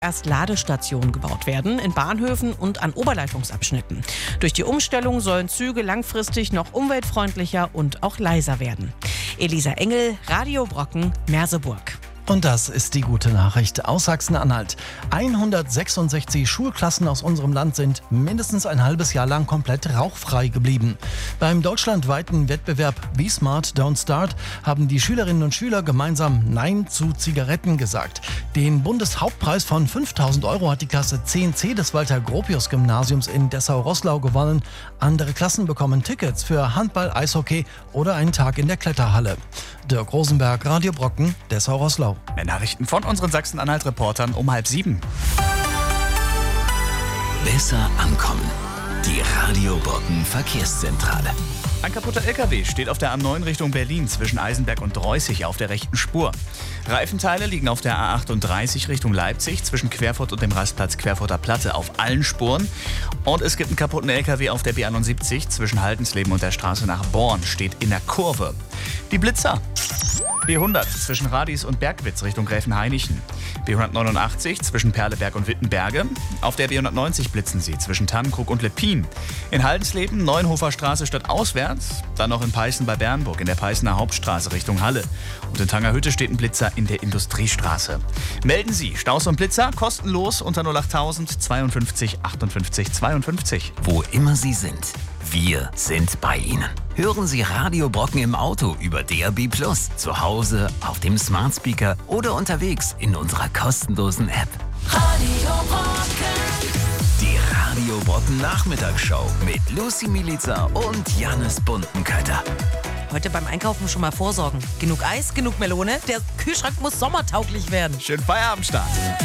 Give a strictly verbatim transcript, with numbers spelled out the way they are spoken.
erst Ladestationen gebaut werden, in Bahnhöfen und an Oberleitungsabschnitten. Durch die Umstellung sollen Züge langfristig noch umweltfreundlicher und auch leiser werden. Elisa Engel, Radio Brocken, Merseburg. Und das ist die gute Nachricht aus Sachsen-Anhalt. hundertsechsundsechzig Schulklassen aus unserem Land sind mindestens ein halbes Jahr lang komplett rauchfrei geblieben. Beim deutschlandweiten Wettbewerb Be Smart, Don't Start haben die Schülerinnen und Schüler gemeinsam Nein zu Zigaretten gesagt. Den Bundeshauptpreis von fünftausend Euro hat die Klasse zehn C des Walter-Gropius-Gymnasiums in Dessau-Roßlau gewonnen. Andere Klassen bekommen Tickets für Handball, Eishockey oder einen Tag in der Kletterhalle. Dirk Rosenberg, Radio Brocken, Dessau-Roßlau. Mehr Nachrichten von unseren Sachsen-Anhalt-Reportern um halb sieben. Besser ankommen. Die Radio Brocken Verkehrszentrale. Ein kaputter L K W steht auf der A neun Richtung Berlin zwischen Eisenberg und Dreußig auf der rechten Spur. Reifenteile liegen auf der A achtunddreißig Richtung Leipzig zwischen Querfurt und dem Rastplatz Querfurter Platte auf allen Spuren. Und es gibt einen kaputten L K W auf der B einundsiebzig zwischen Haldensleben und der Straße nach Born, steht in der Kurve. Die Blitzer. B hundert zwischen Radis und Bergwitz Richtung Gräfenhainichen. B hundertneunundachtzig zwischen Perleberg und Wittenberge. Auf der B hundertneunzig blitzen sie zwischen Tannenkrug und Leppin. In Haldensleben Neuenhofer Straße statt auswärts. Dann noch in Peißen bei Bernburg in der Peißener Hauptstraße Richtung Halle. Und in Tangerhütte steht ein Blitzer in der Industriestraße. Melden Sie Staus und Blitzer kostenlos unter null achttausend zweiundfünfzig achtundfünfzig zweiundfünfzig. Wo immer Sie sind, wir sind bei Ihnen. Hören Sie Radio Brocken im Auto über D A B plus, zu Hause, auf dem Smart Speaker oder unterwegs in unserer kostenlosen App. Radio Brocken. Die Radio Brocken Nachmittagsshow mit Lucy Milica und Jannis Buntenkötter. Heute beim Einkaufen schon mal vorsorgen. Genug Eis, genug Melone. Der Kühlschrank muss sommertauglich werden. Schönen Feierabendstart.